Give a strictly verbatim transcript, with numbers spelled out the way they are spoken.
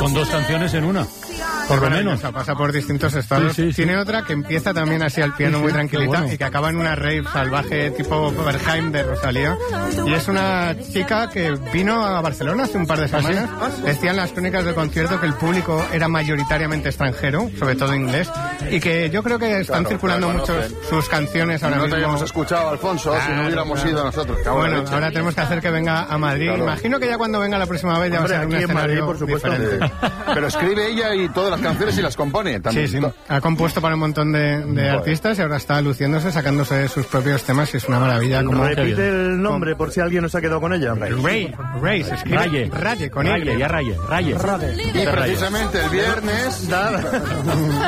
Son dos canciones en una. Por lo menos. Pasa por distintos estados. Sí, sí, sí. Tiene otra que empieza también así al piano, sí, muy sí, tranquilita, bueno. y que acaba en una rave salvaje tipo Berghain de Rosalía. Y es una chica que vino a Barcelona hace un par de semanas. ¿Ah, sí? Decían las crónicas del concierto que el público era mayoritariamente extranjero, sobre todo inglés, y que yo creo que están Claro, circulando claro, mucho conocen. sus canciones ahora no mismo. te habíamos escuchado, Alfonso, Claro, si no hubiéramos claro. ido nosotros. Cago en la Bueno, leche. ahora tenemos que hacer que venga a Madrid. Claro. Imagino que ya cuando venga la próxima vez ya Hombre, va a ser un aquí en escenario Madrid, por supuesto. diferente. Eh, pero escribe ella y todas las canciones y las compone también. Sí, sí. Ha compuesto para un montón de, de artistas y ahora está luciéndose, sacándose sus propios temas y es una maravilla. Como Repite el nombre por si alguien no se ha quedado con ella. Ray, Ray, se escribe Raye. Raye, con Raye, Y. ya Raye, Raye. Y precisamente el viernes...